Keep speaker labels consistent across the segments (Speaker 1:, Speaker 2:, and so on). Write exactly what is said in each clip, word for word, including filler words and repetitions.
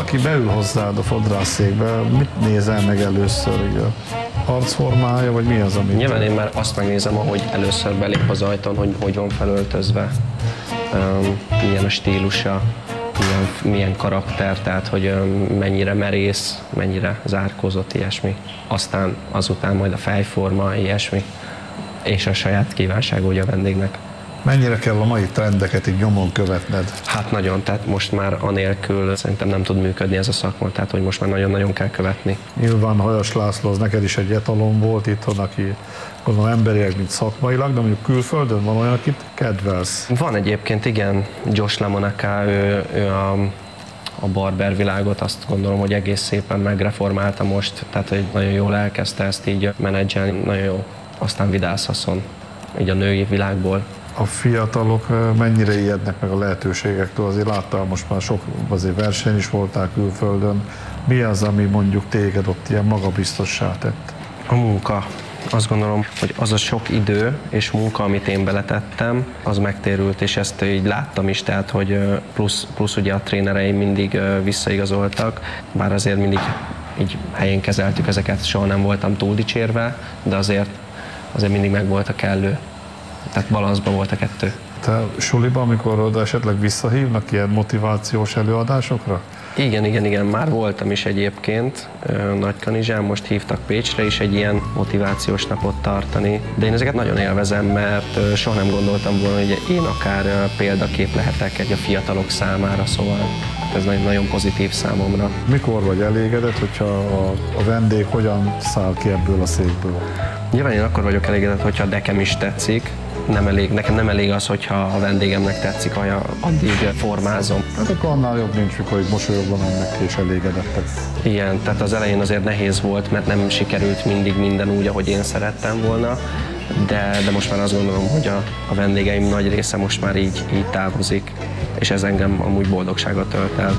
Speaker 1: valaki beül hozzád a fodrászszékbe, mit nézel meg először? Ugye? Arcformája, vagy mi az, amit...
Speaker 2: Nyilván én már azt megnézem, ahogy először belép az ajtón, hogy hogy van felöltözve, um, milyen a stílusa, milyen, milyen karakter, tehát hogy um, mennyire merész, mennyire zárkózott, ilyesmi. Aztán azután majd a fejforma, ilyesmi, és a saját kívánsága ugye a vendégnek.
Speaker 1: Mennyire kell a mai trendeket így nyomon követned?
Speaker 2: Hát nagyon, tehát most már anélkül szerintem nem tud működni ez a szakma, tehát hogy most már nagyon-nagyon kell követni.
Speaker 1: Nyilván Hajas László az neked is egy etalon volt itthon, aki gondolom emberileg, mint szakmailag, de mondjuk külföldön van olyan, akit kedvelsz.
Speaker 2: Van egyébként, igen, Josh LaMonaca, ő, ő a, a barber világot azt gondolom, hogy egész szépen megreformálta most, tehát hogy nagyon jól elkezdte ezt így menedzselni, nagyon jó. Aztán Vidász Haszon, így a női világból.
Speaker 1: A fiatalok mennyire ijednek meg a lehetőségektől? Azért láttál, most már sok azért verseny is voltál külföldön. Mi az, ami mondjuk téged ott ilyen magabiztossá tett?
Speaker 2: A munka. Azt gondolom, hogy az a sok idő és munka, amit én beletettem, az megtérült, és ezt így láttam is, tehát hogy plusz, plusz ugye a trénereim mindig visszaigazoltak, bár azért mindig így helyén kezeltük ezeket, soha nem voltam túl dicsérve, de azért, azért mindig meg volt a kellő. Tehát balanszban volt a kettő.
Speaker 1: Te suliba, amikor oda esetleg visszahívnak ilyen motivációs előadásokra?
Speaker 2: Igen, igen, igen, már voltam is egyébként Nagykanizsán, most hívtak Pécsre is egy ilyen motivációs napot tartani, de én ezeket nagyon élvezem, mert soha nem gondoltam volna, hogy én akár példakép lehetek egy a fiatalok számára, szóval ez nagyon pozitív számomra.
Speaker 1: Mikor vagy elégedett, hogyha a, a vendég hogyan száll ki ebből a székből?
Speaker 2: Nyilván én akkor vagyok elégedett, hogyha nekem is tetszik. Nem elég, nekem nem elég az, hogyha a vendégemnek tetszik, addig formázom.
Speaker 1: Hát akkor annál jobb nincs, mikor mosolyogva mennek és elégedettek.
Speaker 2: Igen, tehát az elején azért nehéz volt, mert nem sikerült mindig minden úgy, ahogy én szerettem volna, de, de most már azt gondolom, hogy a, a vendégeim nagy része most már így, így távozik, és ez engem amúgy boldogságot tölt el.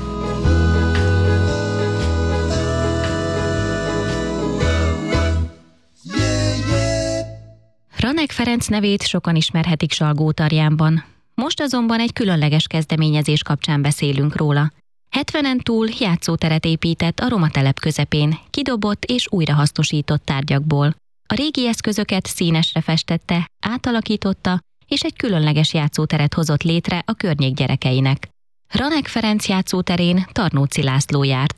Speaker 3: Ranek Ferenc nevét sokan ismerhetik Salgótarjánban. Most azonban egy különleges kezdeményezés kapcsán beszélünk róla. hetvenen túl játszóteret épített a roma telep közepén, kidobott és újrahasznosított tárgyakból. A régi eszközöket színesre festette, átalakította, és egy különleges játszóteret hozott létre a környék gyerekeinek. Ranek Ferenc játszóterén Tarnóci László járt.